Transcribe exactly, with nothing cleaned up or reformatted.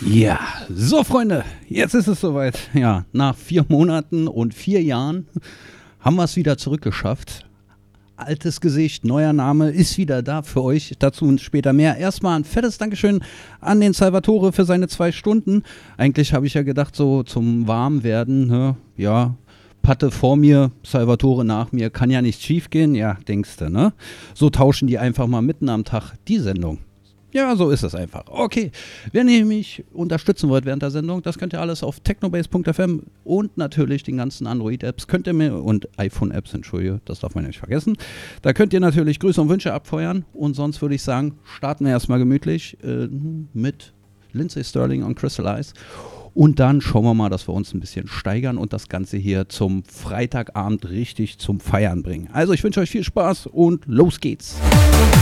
Ja, so Freunde, jetzt ist es soweit. Ja, nach vier Monaten und vier Jahren haben wir es wieder zurückgeschafft. Altes Gesicht, neuer Name ist wieder da für euch. Dazu später mehr. Erstmal ein fettes Dankeschön an den Salvatore für seine zwei Stunden. Eigentlich habe ich ja gedacht, so zum Warmwerden, ne? Ja, Patte vor mir, Salvatore nach mir, kann ja nicht schief gehen. Ja, denkste, ne? So tauschen die einfach mal mitten am Tag die Sendung. Ja, so ist es einfach. Okay, wenn ihr mich unterstützen wollt während der Sendung, das könnt ihr alles auf technobase punkt f m und natürlich den ganzen Android-Apps könnt ihr mir und iPhone-Apps, entschuldige, das darf man nicht vergessen. Da könnt ihr natürlich Grüße und Wünsche abfeuern und sonst würde ich sagen, starten wir erstmal gemütlich äh, mit Lindsey Stirling und Crystallize und dann schauen wir mal, dass wir uns ein bisschen steigern und das Ganze hier zum Freitagabend richtig zum Feiern bringen. Also ich wünsche euch viel Spaß und los geht's.